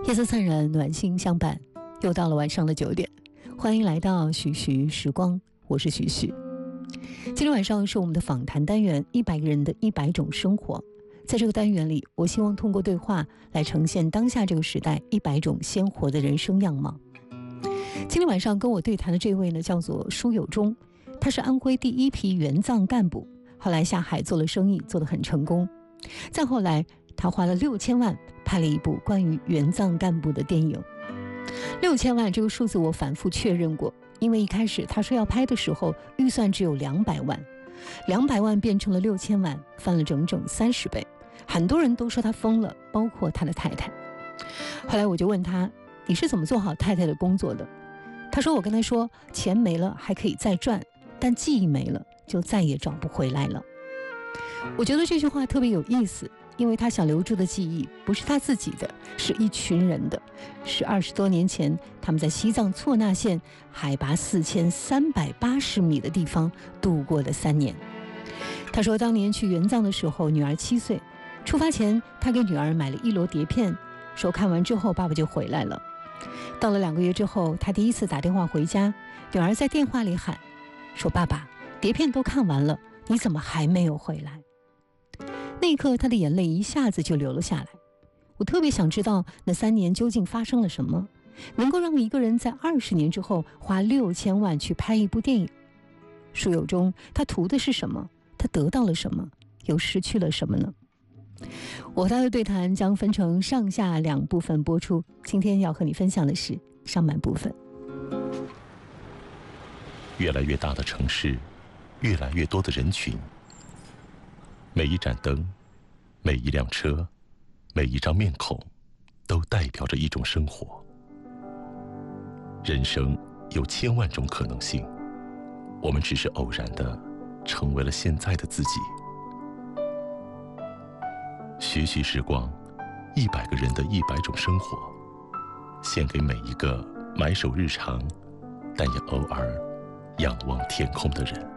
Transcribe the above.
夜色灿然，暖心相伴，又到了晚上的9点，欢迎来到徐徐时光，我是徐徐。今天晚上是我们的访谈单元，100个人的100种生活。在这个单元里，我希望通过对话来呈现当下这个时代100种鲜活的人生样貌。今天晚上跟我对谈的这位呢，叫做舒有忠，他是安徽第一批援藏干部，后来下海做了生意，做得很成功。再后来，他花了6000万拍了一部关于援藏干部的电影。6000万这个数字我反复确认过，因为一开始他说要拍的时候，预算只有200万，200万变成了6000万，翻了整整30倍。很多人都说他疯了，包括他的太太。后来我就问他，你是怎么做好太太的工作的？他说，我跟他说，钱没了还可以再赚，但记忆没了就再也找不回来了。我觉得这句话特别有意思，因为他想留住的记忆不是他自己的，是一群人的，是20多年前他们在西藏措那县海拔4380米的地方度过的3年。他说，当年去援藏的时候，女儿7岁，出发前他给女儿买了1摞碟片，说看完之后爸爸就回来了。到了2个月之后，他第一次打电话回家，女儿在电话里喊说，爸爸，碟片都看完了，你怎么还没有回来？那一刻他的眼泪一下子就流了下来。我特别想知道那3年究竟发生了什么，能够让一个人在20年之后花6000万去拍一部电影。舒有忠他图的是什么？他得到了什么？又失去了什么呢？我和他的对谈将分成上下2部分播出，今天要和你分享的是上半部分。 越来越大的城市，越来越多的人群，每一盏灯，每一辆车，每一张面孔，都代表着一种生活。人生有1000万种可能性，我们只是偶然的成为了现在的自己。徐徐时光，100个人的100种生活，献给每一个埋首日常，但也偶尔仰望天空的人。